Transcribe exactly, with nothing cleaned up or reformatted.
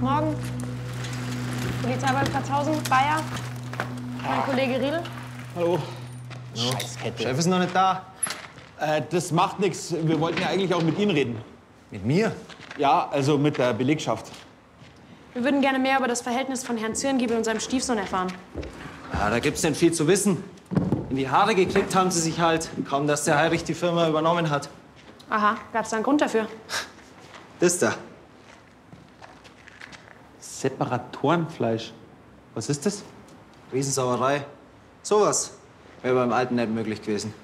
Morgen. Polizei bei Platzhausen, Bayer. Mein Kollege Riedel. Hallo. Scheißkette. Chef ist noch nicht da. Äh, das macht nichts. Wir wollten ja eigentlich auch mit Ihnen reden. Mit mir? Ja, also mit der Belegschaft. Wir würden gerne mehr über das Verhältnis von Herrn Zirngiebel und seinem Stiefsohn erfahren. Ja, da gibt's nicht viel zu wissen. In die Haare gekriegt haben sie sich halt. Kaum, dass der Heinrich die Firma übernommen hat. Aha, gab's da einen Grund dafür? Das da. Separatorenfleisch. Was ist das? Riesensauerei. Sowas wäre beim Alten nicht möglich gewesen.